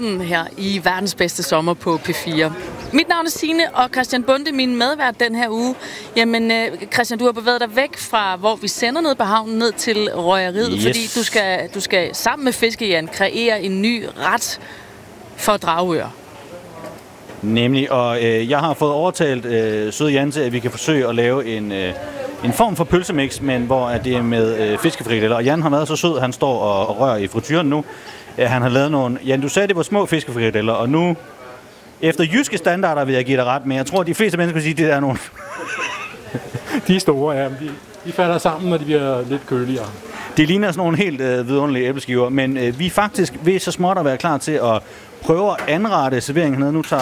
sammen her i verdens bedste sommer på P4. Mit navn er Signe, og Christian Bonde, min medvært den her uge. Jamen, Christian, du har bevæget dig væk fra, hvor vi sender ned på havnen, ned til røgeriet, yes. fordi du skal sammen med Fiskejan kreere en ny ret for Dragør. Nemlig, og jeg har fået overtalt Søde Jan til, at vi kan forsøge at lave en form for pølsemix, men hvor det er med fiskefrikadeller. Og Jan har været så sød, han står og rører i frityren nu. Han har lavet nogle... Jan, du sagde, det var små fiskefrikadeller, og nu... Efter jyske standarder vil jeg give dig ret, men jeg tror, at de fleste mennesker vil sige, at det er nogle... De er store, ja. De falder sammen, når de bliver lidt køligere. Det ligner sådan nogle helt vidunderlige æbleskiver, men vi er faktisk ved så småt at være klar til at prøve at anrette serveringen hernede. Nu tager